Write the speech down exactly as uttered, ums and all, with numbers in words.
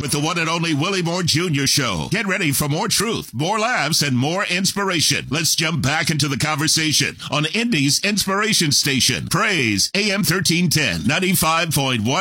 with the one and only Willie Moore Junior Show. Get ready for more truth, more laughs, and more inspiration. Let's jump back into the conversation on Indy's Inspiration Station. Praise A M thirteen ten, ninety-five point one.